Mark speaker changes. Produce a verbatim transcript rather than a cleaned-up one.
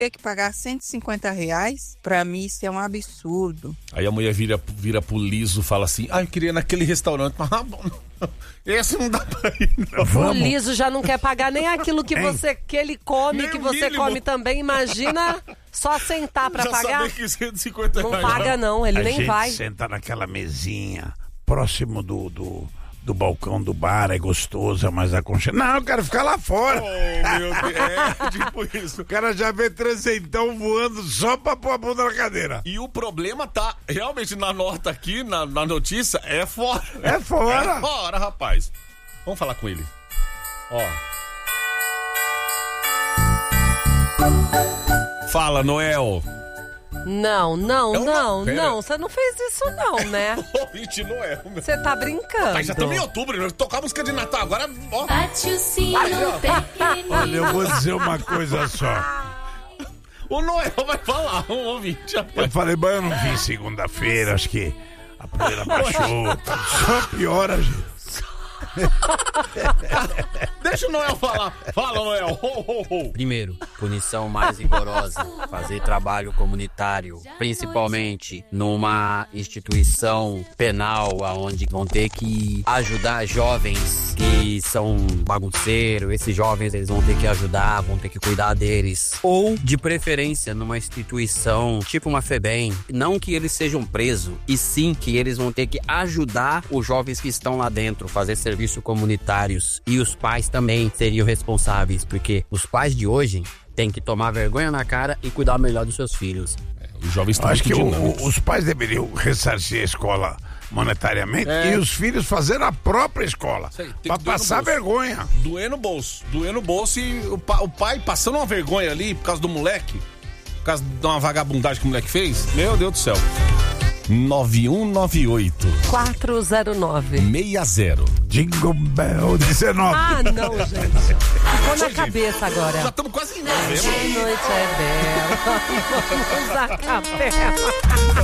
Speaker 1: ter que pagar cento e cinquenta reais, pra mim isso é um absurdo.
Speaker 2: Aí a mulher vira, vira pro Liso e fala assim, ah, eu queria ir naquele restaurante, mas ah, bom, esse não dá pra ir, não.
Speaker 3: O Liso já não quer pagar nem aquilo que, você, que ele come, nem que você mínimo. come também. Imagina só sentar pra
Speaker 2: já
Speaker 3: pagar.
Speaker 2: Saber que cento e cinquenta
Speaker 3: não
Speaker 2: reais.
Speaker 3: paga não, ele
Speaker 4: a
Speaker 3: nem
Speaker 4: gente
Speaker 3: vai.
Speaker 4: Senta naquela mesinha, próximo do... do... do balcão do bar, é gostoso, é mais aconchegante. Não, eu quero ficar lá fora.
Speaker 2: Oh, meu Deus, é tipo isso.
Speaker 4: O cara já vê trezentão voando só pra pôr a bunda na cadeira.
Speaker 2: E o problema tá, realmente, na nota aqui, na, na notícia, é fora.
Speaker 4: É fora.
Speaker 2: É fora, rapaz. Vamos falar com ele. Ó. Fala, Noel.
Speaker 3: Não, não,
Speaker 2: É uma-
Speaker 3: não,
Speaker 2: Pera.
Speaker 3: não. Você não fez isso não, né?
Speaker 2: Ouvinte, Noel. meu.
Speaker 3: Você tá brincando.
Speaker 2: Mas já estamos em outubro, nós tocar música de Natal agora, ó.
Speaker 5: Bate o sino pequenino.
Speaker 4: Olha, eu vou dizer uma coisa só.
Speaker 2: O Noel vai falar, um ouvinte,
Speaker 4: Eu
Speaker 2: rapaz.
Speaker 4: falei, mas eu não vim segunda-feira, acho que a poeira baixou. Só piora, gente.
Speaker 2: Deixa o Noel falar. Fala, Noel. Ho, ho, ho.
Speaker 6: Primeiro, punição mais rigorosa, fazer trabalho comunitário, principalmente numa instituição penal, onde vão ter que ajudar jovens que são bagunceiros, esses jovens eles vão ter que ajudar, vão ter que cuidar deles. Ou, de preferência, numa instituição tipo uma FEBEM, não que eles sejam presos, e sim que eles vão ter que ajudar os jovens que estão lá dentro, fazer serviços comunitários. E os pais também seriam responsáveis, porque os pais de hoje têm que tomar vergonha na cara e cuidar melhor dos seus filhos.
Speaker 2: Os jovens estão
Speaker 4: Acho que
Speaker 2: muito
Speaker 4: o-
Speaker 2: dinâmicos.
Speaker 4: o- os pais deveriam ressarcir a escola monetariamente
Speaker 2: É.
Speaker 4: e os filhos fazerem a própria escola.
Speaker 2: Isso aí, tem que
Speaker 4: Pra
Speaker 2: doer no
Speaker 4: passar
Speaker 2: bolso.
Speaker 4: vergonha.
Speaker 2: Doer no bolso. Doer no bolso e o, pa- o pai passando uma vergonha ali por causa do moleque, por causa de uma vagabundagem que o moleque fez. Meu Deus do céu. nove um nove oito
Speaker 3: quatro zero nove.
Speaker 2: seis zero.
Speaker 4: Jingle Bell dezenove.
Speaker 3: Ah, não, gente. Ficou na cabeça agora.
Speaker 2: Já estamos quase em novembro.
Speaker 3: Que noite é bela. Vamos à capela.